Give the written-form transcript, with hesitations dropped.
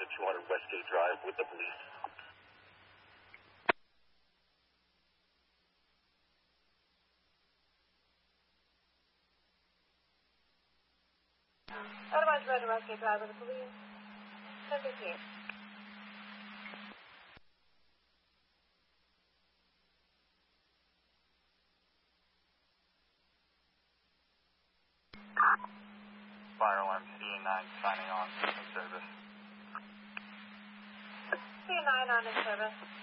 at 200 Westgate Drive with the police. Otherwise, Road to Westgate Drive with the police. 10:15. Fire alarm CA9 signing on in service. C9 on in service.